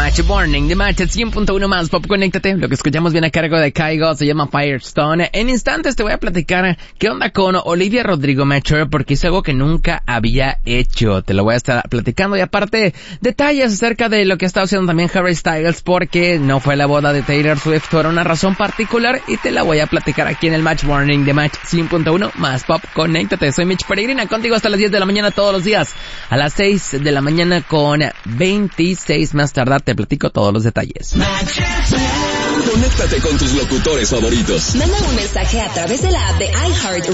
Match Morning de Match 100.1 más Pop. Conéctate. Lo que escuchamos viene a cargo de Kygo, se llama Firestone. En instantes te voy a platicar qué onda con Olivia Rodrigo Mature, porque es algo que nunca había hecho. Te lo voy a estar platicando, y aparte detalles acerca de lo que está haciendo también Harry Styles, porque no fue la boda de Taylor Swift por una razón particular, y te la voy a platicar aquí en el Match Morning de Match 100.1 más Pop. Conéctate. Soy Mitch Peregrina, contigo hasta las 10 de la mañana todos los días. A las 6 de la mañana con 26 más tardar te platico todos los detalles. Conéctate con tus locutores favoritos. Manda un mensaje a través de la app de iHeart